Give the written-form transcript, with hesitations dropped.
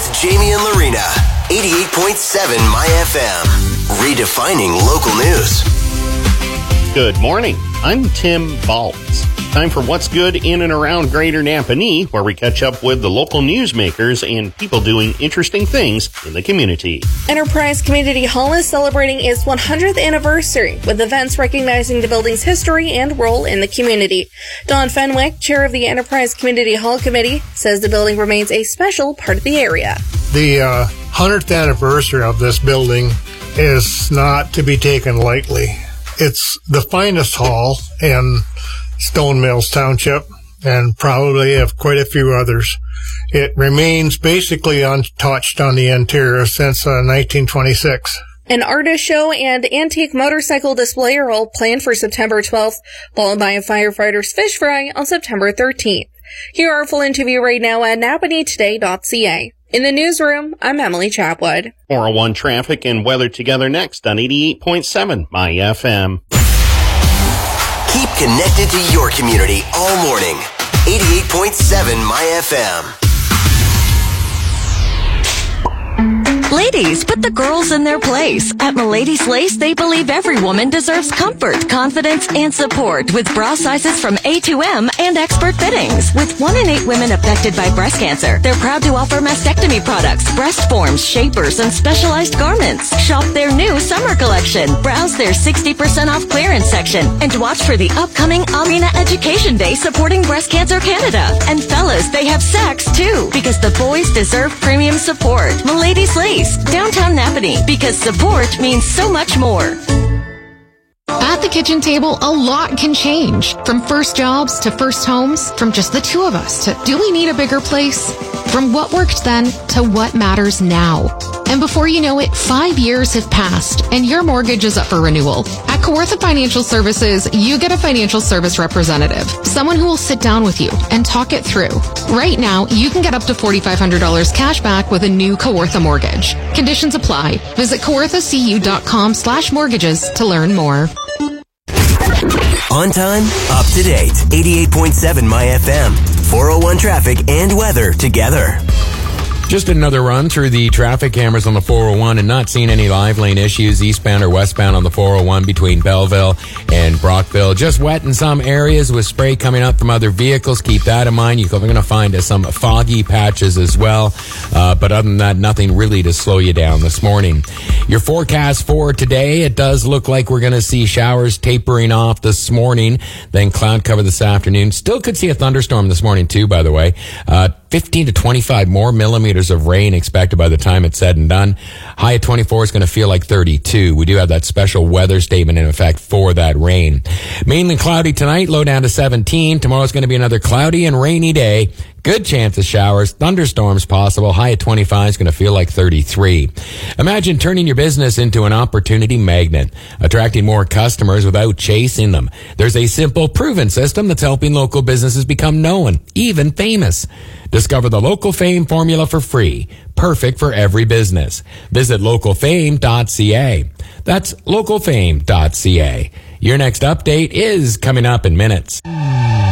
with Jamie and Lorena. 88.7 My FM. Redefining local news. Good morning. I'm Tim Baltz. Time for What's Good in and around Greater Napanee, where we catch up with the local newsmakers and people doing interesting things in the community. Enterprise Community Hall is celebrating its 100th anniversary, with events recognizing the building's history and role in the community. Don Fenwick, chair of the Enterprise Community Hall Committee, says the building remains a special part of the area. The 100th anniversary of this building is not to be taken lightly. It's the finest hall in Stone Mills Township, and probably have quite a few others. It remains basically untouched on the interior since 1926. An artist show and antique motorcycle display are all planned for September 12th, followed by a firefighter's fish fry on September 13th. Hear our full interview right now at napaneetoday.ca. In the newsroom, I'm Emily Chapwood. 401 traffic and weather together next on 88.7 My FM. Keep connected to your community all morning. 88.7 My FM. Ladies, put the girls in their place. At Milady's Lace, they believe every woman deserves comfort, confidence, and support with bra sizes from A to M and expert fittings. With 1 in 8 women affected by breast cancer, they're proud to offer mastectomy products, breast forms, shapers, and specialized garments. Shop their new summer collection. Browse their 60% off clearance section. And watch for the upcoming Amina Education Day supporting Breast Cancer Canada. And fellas, they have sex too, because the boys deserve premium support. Milady's Lace, downtown Napanee, because support means so much more. At the kitchen table, a lot can change. From first jobs to first homes, from just the two of us to do we need a bigger place? From what worked then to what matters now. And before you know it, 5 years have passed and your mortgage is up for renewal. At Kawartha Financial Services, you get a financial service representative, someone who will sit down with you and talk it through. Right now, you can get up to $4,500 cash back with a new Kawartha mortgage. Conditions apply. Visit kawarthacu.com/mortgages to learn more. On time, up to date. 88.7 My FM. 401 traffic and weather together. Just another run through the traffic cameras on the 401 and not seeing any live lane issues eastbound or westbound on the 401 between Belleville and Brockville. Just wet in some areas with spray coming up from other vehicles. Keep that in mind. You're going to find some foggy patches as well. But other than that, nothing really to slow you down this morning. Your forecast for today, it does look like we're going to see showers tapering off this morning, then cloud cover this afternoon. Still could see a thunderstorm this morning too, by the way. 15 to 25 more millimeters of rain expected by the time it's said and done. High at 24 is going to feel like 32. We do have that special weather statement in effect for that rain. Mainly cloudy tonight, low down to 17. Tomorrow's going to be another cloudy and rainy day. Good chance of showers, thunderstorms possible. High at 25 is going to feel like 33. Imagine turning your business into an opportunity magnet, attracting more customers without chasing them. There's a simple, proven system that's helping local businesses become known, even famous. Discover the Local Fame formula for free, perfect for every business. Visit localfame.ca. That's localfame.ca. Your next update is coming up in minutes.